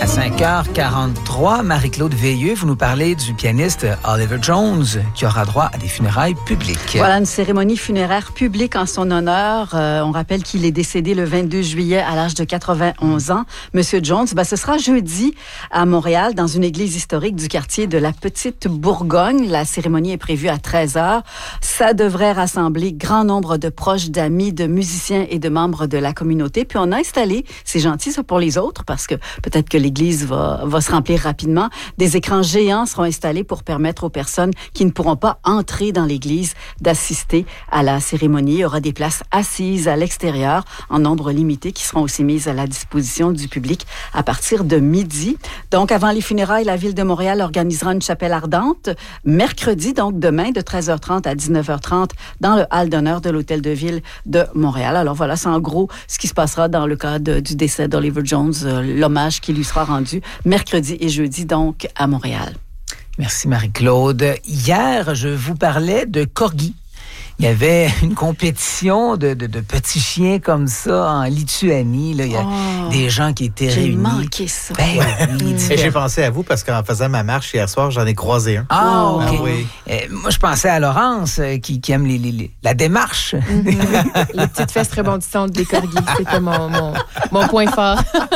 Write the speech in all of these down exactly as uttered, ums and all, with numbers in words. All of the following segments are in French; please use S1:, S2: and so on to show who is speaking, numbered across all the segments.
S1: À cinq heures quarante-trois, Marie-Claude Veilleux, vous nous parlez du pianiste Oliver Jones qui aura droit à des funérailles publiques.
S2: Voilà, une cérémonie funéraire publique en son honneur. Euh, on rappelle qu'il est décédé le vingt-deux juillet à l'âge de quatre-vingt-onze ans. Monsieur Jones, ben, ce sera jeudi à Montréal, dans une église historique du quartier de la Petite Bourgogne. La cérémonie est prévue à treize heures. Ça devrait rassembler grand nombre de proches, d'amis, de musiciens et de membres de la communauté. Puis on a installé, c'est gentil ça pour les autres, parce que peut-être que les L'église va, va se remplir rapidement. Des écrans géants seront installés pour permettre aux personnes qui ne pourront pas entrer dans l'église d'assister à la cérémonie. Il y aura des places assises à l'extérieur en nombre limité qui seront aussi mises à la disposition du public à partir de midi. Donc, avant les funérailles, la Ville de Montréal organisera une chapelle ardente mercredi, donc demain, de treize heures trente à dix-neuf heures trente dans le hall d'honneur de l'Hôtel de Ville de Montréal. Alors voilà, c'est en gros ce qui se passera dans le cas de, du décès d'Oliver Jones, euh, l'hommage qui lui sera rendu mercredi et jeudi, donc, à Montréal.
S1: Merci, Marie-Claude. Hier, je vous parlais de corgi. Il y avait une compétition de, de, de petits chiens comme ça en Lituanie. Là. Il y a oh, des gens qui étaient
S2: j'ai
S1: réunis.
S2: J'ai manqué ça.
S1: Ben, oui,
S3: Et j'ai pensé à vous parce qu'en faisant ma marche hier soir, j'en ai croisé un.
S1: Ah, OK.
S3: Ah, oui.
S1: euh, moi, je pensais à Laurence euh, qui, qui aime les, les, les, la démarche.
S4: Mm-hmm. Les petites fesses rebondissantes des corgis, c'était mon, mon, mon point fort.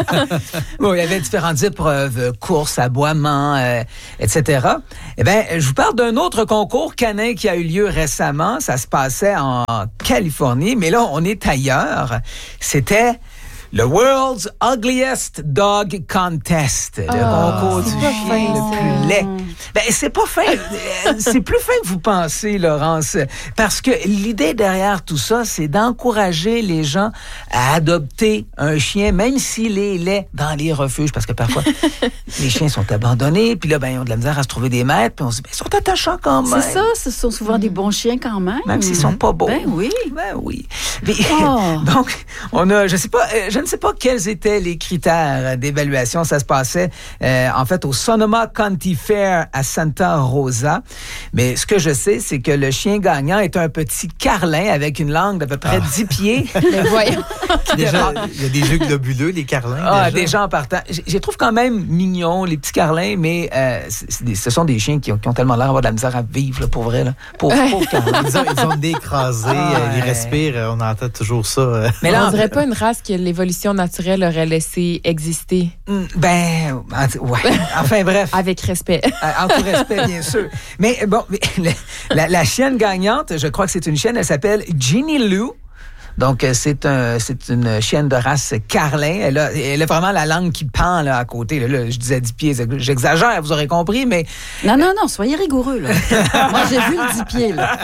S1: Bon, il y avait différentes épreuves, courses, aboiements, euh, et cetera. Eh bien, je vous parle d'un autre concours canin qui a eu lieu récemment. Ça se passait en Californie, mais là, on est ailleurs. C'était le World's Ugliest Dog Contest, le oh, concours du chien fin, le plus laid. Ben, c'est pas fin. C'est plus fin que vous pensez, Laurence, parce que l'idée derrière tout ça, c'est d'encourager les gens à adopter un chien, même s'il est laid, dans les refuges, parce que parfois, les chiens sont abandonnés, puis là, ben, ils ont de la misère à se trouver des maîtres, puis on se dit, ben, ils sont attachants quand même.
S2: C'est ça, ce sont souvent des bons chiens quand même.
S1: Même s'ils sont pas beaux.
S2: Ben oui.
S1: Ben oui. Mais, oh. Donc, on a, je sais pas, je ne sais pas quels étaient les critères d'évaluation. Ça se passait, euh, en fait, au Sonoma County Fair à Santa Rosa. Mais ce que je sais, c'est que le chien gagnant est un petit carlin avec une langue d'à peu près ah. dix pieds.
S4: Mais voyons.
S3: Déjà, il y a des jeux globuleux, les carlins.
S1: Ah,
S3: déjà.
S1: des gens en partant. Je les trouve quand même mignons, les petits carlins, mais euh, c'est, c'est des, ce sont des chiens qui ont, qui ont tellement l'air d'avoir de la misère à vivre, là, pour vrai. Là. Pour, pour carlins.
S3: Ils ont, ils ont le nez écrasé, ah, ils respirent, on entend toujours ça.
S4: Mais là, on dirait pas une race que l'évolution naturelle aurait laissé exister.
S1: Ben, ouais. Enfin, bref.
S4: Avec respect.
S1: En tout respect, bien sûr. Mais bon, la, la chienne gagnante, je crois que c'est une chienne, elle s'appelle Ginny Lou. Donc, c'est, un, c'est une chienne de race carlin. Elle a, elle a vraiment la langue qui pend là, à côté. Là, là, je disais dix pieds, j'exagère, vous aurez compris, mais...
S2: Non, non, non, soyez rigoureux. Là. Moi, j'ai vu le dix pieds. Là.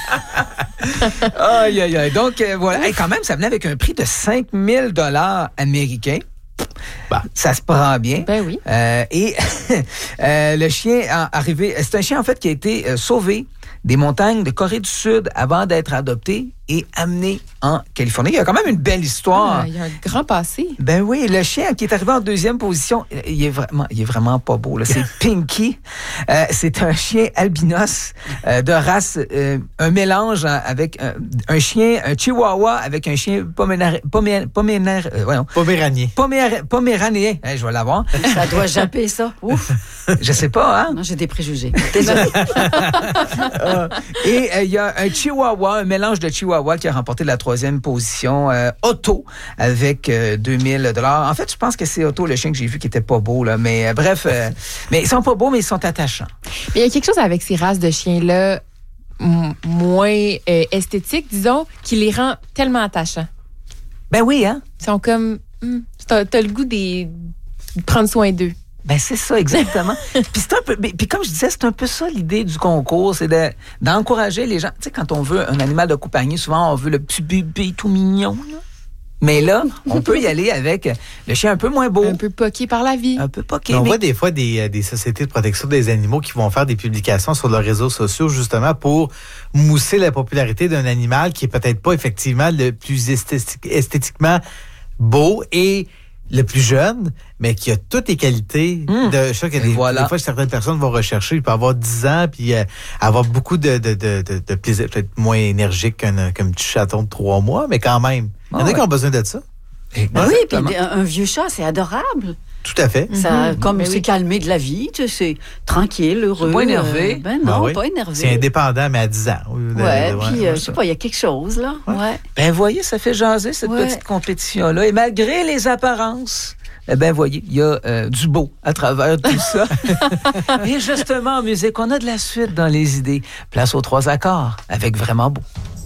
S1: Aïe, aïe, aïe. Donc, euh, voilà. Hey, quand même, ça venait avec un prix de cinq mille dollars américains. Bah. Ça se prend bien.
S4: Ben oui.
S1: Euh, et euh, le chien arrivé... C'est un chien, en fait, qui a été euh, sauvé des montagnes de Corée du Sud avant d'être adopté et amené en Californie. Il y a quand même une belle histoire.
S4: Ah, il y a un grand passé.
S1: Ben oui, le chien qui est arrivé en deuxième position, il est vraiment, il est vraiment pas beau. Là. C'est Pinky. Euh, c'est un chien albinos euh, de race, euh, un mélange avec un, un chien, un chihuahua avec un chien pomérar, pomé, pomérar, euh, voyons,
S3: poméranien.
S1: Pomér, poméranien. Hey, je vais l'avoir.
S2: Ça doit japper, ça. Ouf.
S1: Je sais pas, hein?
S2: Non, j'ai des préjugés. Désolé.
S1: euh, et il euh, y a un chihuahua, un mélange de chihuahua qui a remporté la troisième position. Euh, Otto, avec euh, deux mille dollars. En fait, je pense que c'est Otto, le chien que j'ai vu, qui était pas beau, là. Mais euh, bref, euh, mais ils sont pas beaux, mais ils sont attachants.
S4: Mais il y a quelque chose avec ces races de chiens-là, m- moins euh, esthétiques, disons, qui les rend tellement attachants.
S1: Ben oui, hein?
S4: Ils sont comme... Hmm, t'as, t'as le goût des, de prendre soin d'eux.
S1: Ben c'est ça, exactement. Puis c'est un peu, puis comme je disais, c'est un peu ça l'idée du concours, c'est de, d'encourager les gens. Tu sais, quand on veut un animal de compagnie, souvent on veut le petit bébé tout mignon, là. Mais là, on peut y aller avec le chien un peu moins beau.
S4: Un peu poqué par la vie.
S1: Un peu poqué.
S3: On
S1: mais...
S3: voit des fois des, des sociétés de protection des animaux qui vont faire des publications sur leurs réseaux sociaux justement pour mousser la popularité d'un animal qui est peut-être pas effectivement le plus esthétique, esthétiquement beau et le plus jeune, mais qui a toutes les qualités mmh. de... Je sais que des, voilà. des fois, certaines personnes vont rechercher, il peut avoir dix ans, puis euh, avoir beaucoup de, de, de, de, de plaisir, peut-être moins énergique qu'un, qu'un petit chaton de trois mois, mais quand même. Il y en a
S1: ouais.
S3: qui ont besoin de ça.
S2: Ben oui, puis un, un vieux chat, c'est adorable.
S3: Tout à fait.
S2: Ça,
S4: Mm-hmm.
S2: comme
S4: Mais
S2: c'est
S4: oui.
S2: calmé de la vie, tu sais, c'est tranquille, heureux.
S1: C'est pas énervé.
S2: euh, ben
S3: Ben
S2: non,
S3: oui.
S2: pas énervé.
S3: C'est indépendant, mais à dix ans. Oui,
S2: Ouais,
S3: de- de-
S2: puis
S3: ouais,
S2: euh,
S3: ouais,
S2: je sais
S3: ça.
S2: pas, il y a quelque chose là. Ouais.
S1: Ben, voyez, ça fait jaser cette
S2: Ouais.
S1: petite compétition-là. Et malgré les apparences, eh ben, voyez, il y a euh, du beau à travers tout ça. Et justement, en musique, on a de la suite dans les idées. Place aux trois accords, avec Vraiment beau.